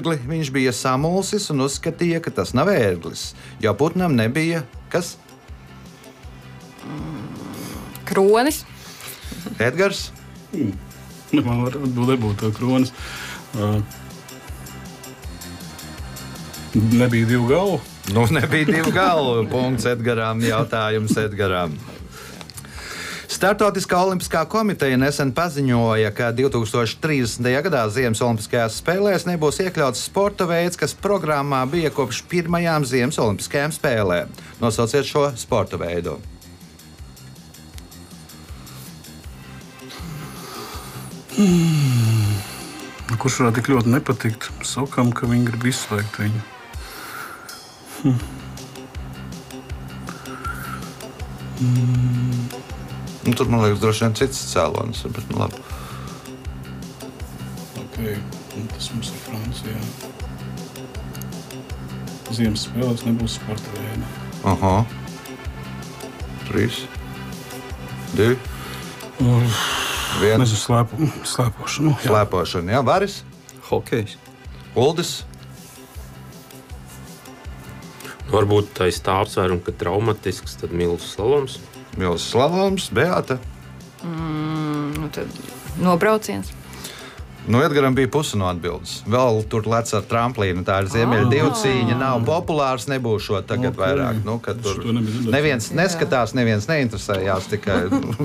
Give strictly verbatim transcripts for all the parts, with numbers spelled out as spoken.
ērgli viņš bija samulsis un uzskatīja, ka tas nav ērglis, jo putnam nebija kas? Kronis. Edgars? Mm. Man var nebūt tā kronis. Uh, nebija divu galvu. Nu, nebija divu galvu. Punkts Edgaram, jautājums Edgaram. Startautiskā olimpiskā komiteja nesen paziņoja, ka divtūkstoš trīsdesmitajā gadā Ziemas olimpiskajās spēlēs nebūs iekļauts sporta veids, kas programmā bija kopš pirmajām Ziemas olimpiskajām spēlēm. Nosauciet šo sporta veidu. Hmm. Kurš varētu tik ļoti nepatikt Sokam, ka viņi grib izslēgt viņu? Hmm. Mm. Nu, tur, man liekas, droši vien cits cēlonis, bet nu labi. Ok, un tas mums ir Francijā. Ziemas spēlēs nebūs sporta veida. Aha. Trīs. Divi. Uh. Viens. Nezinu, slēpo, slēpošana. Jā. Slēpošana, jā. Varis? Hokejs. Uldis? Varbūt tā ir stāvsvērums, ka traumatisks, tad milzu slaloms. Milzu slaloms, Beāta? Mm, tad nobrauciens. Nu, Edgaram bija pusi no atbildes. Vēl tur lec ar tramplīnu. Tā ir ziemeļa divu cīņa. Nav populārs, nebūšot tagad okay. vairāk. Nu, kad tur neviens neskatās, neviens neinteresējās, tikai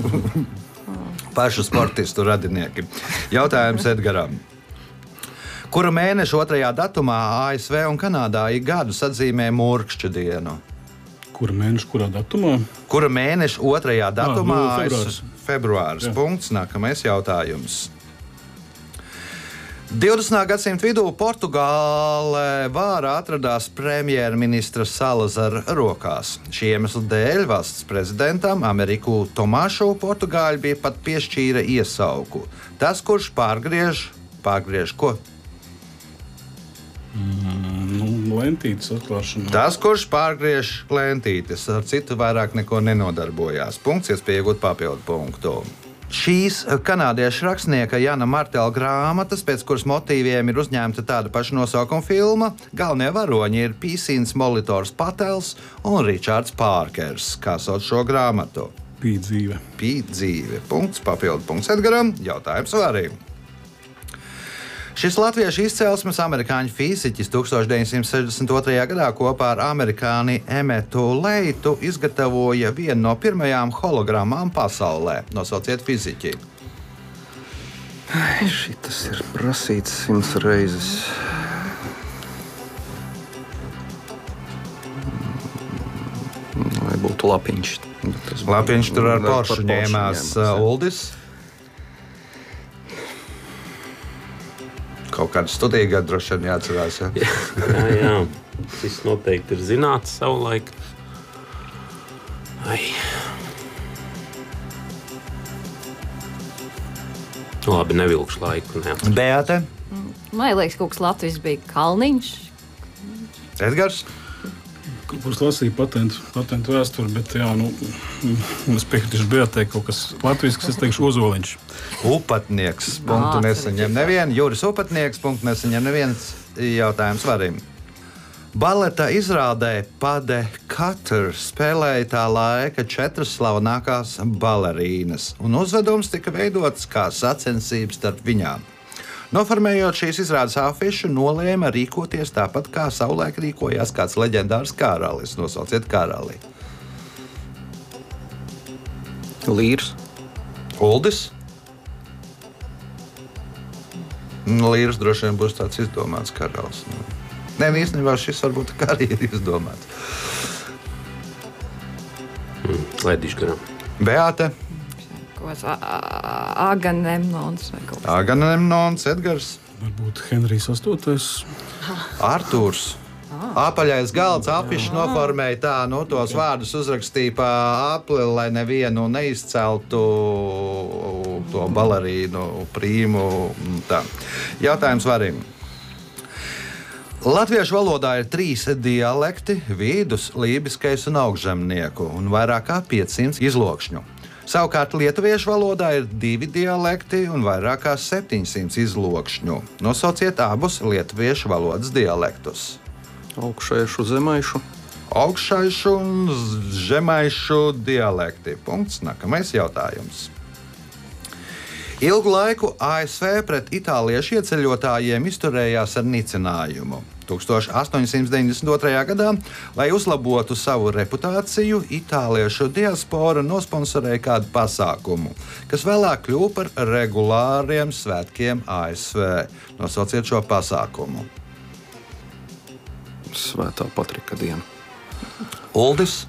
pašu sportistu radinieki. Jautājums Edgaram. Kura mēneša otrajā datumā A S V un Kanādā ik gadus atzīmē Murkšķa dienu? Kura mēneša, kurā datumā? Kura mēneša otrajā datumā? Ah, nu, februārs. Februārs. Punkts. Nākamais jautājums. divdesmitā gadsimta vidū Portugāle vāra atradās premjerministra Salazara rokās. Šī iemesla dēļ valsts prezidentam Ameriku Tomāšu Portugāļi bija pat piešķīra iesauku. Tas, kurš pārgriež, pārgriež ko? Mm, nu, lentītes atklāšana. Tas, kurš pārgriež lentītes, ar citu vairāk neko nenodarbojās. Punkts, iespēja iegūt papildu punktu. Šīs kanādiešu rakstnieka Jana Martela grāmatas, pēc kuras motīviem ir uzņemta tāda paša nosaukuma filma, galvenie varoņi ir Pīsīns Molitors Patels un Ričards Pārkers. Kā sauc šo grāmatu? Pīdzīve. Pīdzīve. Punkts, papildu punkts Edgaram. Jautājums Varim. Šis latviešu izcelsmes amerikāņu fiziķis tūkstoš deviņsimt sešdesmit otrajā gadā kopā ar amerikāni Emetu Leitu izgatavoja vienu no pirmajām hologrammām pasaulē. Nosauciet fiziķi. Šitas ir prasīts simts reizes. Vai būtu Lapiņš? Lapiņš tur ar Poršu ņēmās. Uldis? Kaut kāda studija gada droši vien jāatcerās. Ja? jā, jā. Tas noteikti ir zināts savulaik. Ai. Labi, nevilkšu laiku. Beāte? Man liekas, kaut kas Latvijas bija Kalniņš. Edgars? Kurus lasīju patentu, patentu vēsturi, bet jā, nu, es piekritīšu Beatei kaut kas Latvijas, kas es teikšu Ozoliņš. Upatnieks. Punktu nesaņem nevienu. Juris Upatnieks. Punktu nesaņem neviens. Jautājums Varim. Baleta izrādē Pade Katra spēlēja tā laika četras slavenākās balerīnas, un uzvedums tika veidots kā sacensības starp viņām. Noformējot šīs izrādes afišu, nolēma rīkoties tāpat, kā savulaik rīkojās kāds leģendārs karalis. Nosauciet karali. Līrs. Uldis? Līrs droši vien būs tāds izdomāts karalis. Nē, īstenībā šis varbūt arī ir izdomāts. Mm, Laidīšu garām. Beāte? Aganemnons. Aganemnons, Edgars. Varbūt Henrijs astotais. Artūrs. Apaļais galds, afišu noformēja tā, nu tos vārdus uzrakstīja pa apli, lai nevienu neizceltu to balerīnu prīmu. Tā. Jautājums Varim. Latviešu valodā ir trīs dialekti – vidus, lībiskais un augšzemnieku, un vairāk kā piecsimt izlokšņu. Savukārt lietuviešu valodā ir divi dialekti un vairāk kā septiņsimt izlokšņu. Nosauciet abus lietuviešu valodas dialektus. Augšējušu, zemaišu. Augšaišu un žemaišu dialekti. Punkts. Nākamais jautājums. Ilgu laiku A S V pret itāliešu ieceļotājiem izturējās ar nicinājumu. tuksstoš astoņsimt deviņdesmit otrajā gadā, lai uzlabotu savu reputāciju, itāliešu diaspora nosponsorēja kādu pasākumu, kas vēlāk kļuva par regulāriem svētkiem A S V. Nosauciet šo pasākumu. Svētā Patrika diena. Uldis,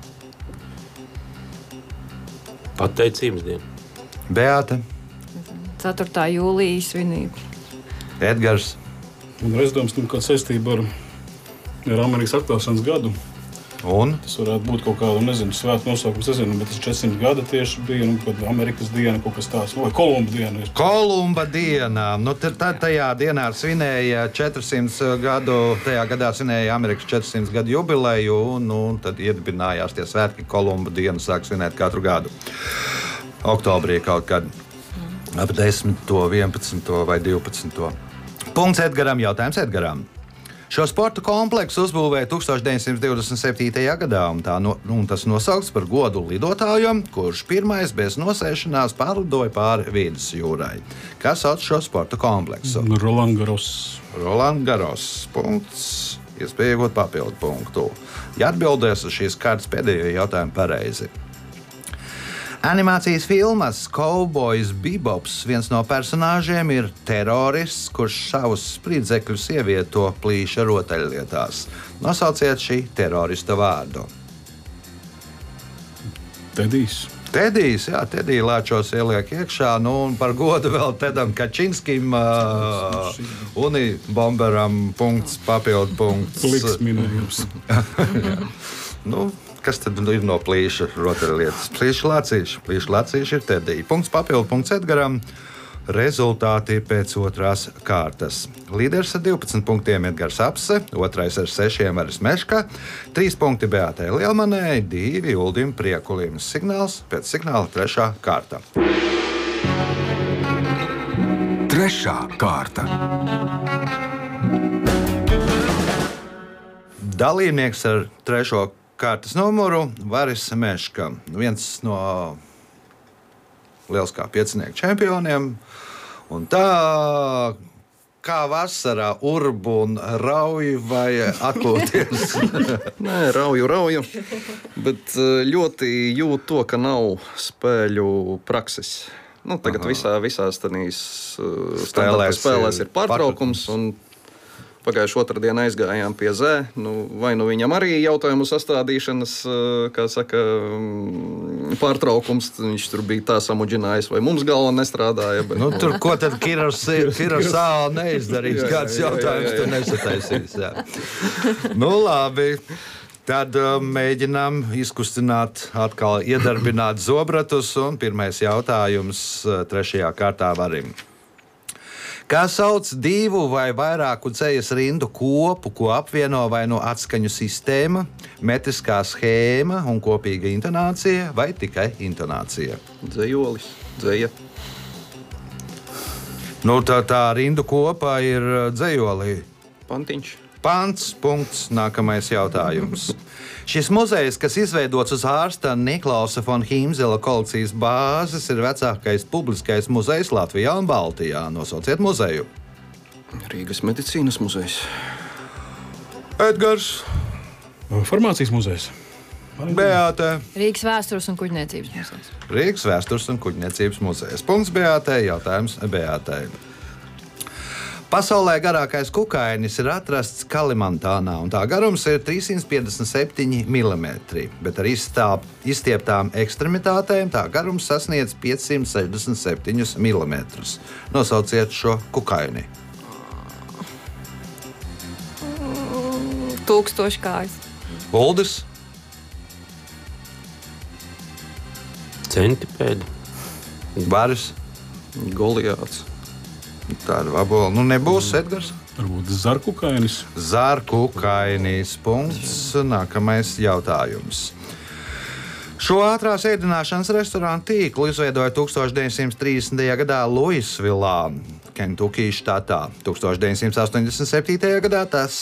Pateicības diena. Beāte, ceturtā jūlijas svinība. Edgars, Un es domāju, ka kāda saistība ar, ar Amerikas atklāšanas gadu. un Tas varētu būt kaut kāda, nezinu, svēta nosaukums, nezinu, bet tas četrsimt gadi tieši bija, nu, kad Amerikas diena kaut kas tāds, vai Kolumba diena. Kolumba dienā. Nu, tad tajā dienā svinēja četrsimt gadu, tajā gadā svinēja Amerikas četrsimt gadu jubileju, un nu, tad iedibinājās tie svētki. Kolumba dienu sāk svinēt katru gadu. Oktobrī kaut kad ap desmito, vienpadsmito vai divpadsmito. Punkts Edgaram, jautājums Edgaram. Šo sporta kompleksu uzbūvēja tuksstoš deviņsimt divdesmit septītajā gadā, un, tā no, un tas nosaukts par godu lidotājam, kurš pirmais bez nosēšanās pārlidoja pāri Vidus jūrai. Kas sauc šo sporta kompleksu? Roland Garros. Roland Garros. Punkts. Iespēja iegūt papildu punktu. Ja atbildēs uz šīs kārtas pēdējo jautājumu pareizi. Animācijas filmas Cowboys Bebops viens no personāžiem ir terorists, kurš savus spridzekļus ievieto plīša rotaļlietās. Nosauciet šī terorista vārdu. Tedijs. Tedijs, jā, Tedija lēčos ieliek iekšā, nu un par godu vēl Tedam Kačinskim, uh, Unibomberam, punkts, papildu punkts. Liks minējums. Nu, kas tad ir no plīša rotaļlietas? Plīša lācīši. Plīša lācīši ir Tedija. Punkts, papildu punkts Edgaram. Rezultāti pēc otrās kārtas. Līderis ar divpadsmit punktiem Edgars Apse, otrais ar sešiem Varis Meška, trīs punkti Beātei Lielmanai, divi Uldim Priekulim. Signāls pēc signāla trešā kārta. Trešā kārta. Dalībnieks ar trešo kārtas numuru Varis Meška. Viens no lieliskā piecinieku čempioniem. Un tā kā vasarā urbu un rauj vai atpūties? Nē, rauju, rauju. Bet ļoti jūt to, ka nav spēļu prakses. Nu, tagad visā, visās tādīs spēlēs, spēlēs ir pārtraukums. Un pagājušā otrdienā aizgājām pie Zē. Nu, vai nu viņam arī jautājumu sastādīšanas, kā saka, pārtraukums. Viņš tur bija tā samudžinājis, vai mums galva nestrādāja. Bet... Nu, tur ko tad Kirosāla neizdarīs? Kāds jautājums tur nesataisīs? Jā. Nu, labi. Tad uh, mēģinām izkustināt, atkal iedarbināt zobratus. Un pirmais jautājums uh, trešajā kārtā Varim. Kā sauc divu vai vairāku dzejas rindu kopu, ko apvieno vai no atskaņu sistēma, metriskā schēma un kopīga intonācija vai tikai intonācija? Dzejolis, dzeja. Nu, tā, tā rindu kopa ir dzejolī. Pantiņš. Pants, punkts, nākamais jautājums. Šis muzejs, kas izveidots uz ārsta Niklausa von Hīmzela kolekcijas bāzes, ir vecākais publiskais muzejs Latvijā un Baltijā. Nosauciet muzeju. Rīgas medicīnas muzejs. Edgars. Farmācijas muzejs. Beāte. Rīgas vēstures un kuģniecības muzejs. Rīgas vēstures un kuģniecības muzejs. Punkts Beātei, jautājums Beātei. Pasaulē garākais kukainis ir atrasts Kalimantānā, un tā garums ir trīssimt piecdesmit septiņi milimetri, bet ar izstāp, izstieptām ekstremitātēm tā garums sasniedz piecsimt sešdesmit septiņus milimetrus. Nosauciet šo kukaini. Tūkstoši kājas. Uldis. Centipēdi. Varis. Goliāts. Tāda vabola. Nu nebūs Edgars. Varbūt zarkukainis. Zarkukainis. Punkts. Nākamais jautājums. Šo ātrās ēdināšanas restorānu tīklu izveidoja tūkstoš deviņsimt trīsdesmitajā gadā Luisvilā, Kentukijas štatā. tūkstoš deviņsimt astoņdesmit septītajā gadā tas